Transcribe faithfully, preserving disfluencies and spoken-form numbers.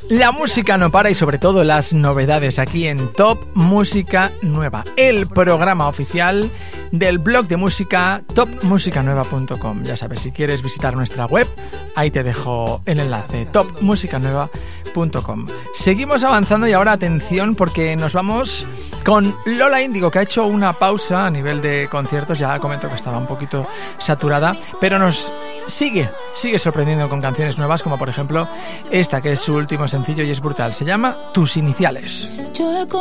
La música no para y sobre todo las novedades aquí en Top Música Nueva, el programa oficial del blog de música top música nueva punto com. Ya sabes, si quieres visitar nuestra web, ahí te dejo el enlace, top música nueva punto com. Seguimos avanzando y ahora atención porque nos vamos con Lola Índigo, que ha hecho una pausa a nivel de conciertos. Ya comento que estaba un poquito saturada, pero nos sigue, sigue sorprendiendo con canciones nuevas, como por ejemplo esta, que es su último sencillo y es brutal. Se llama Tus Iniciales.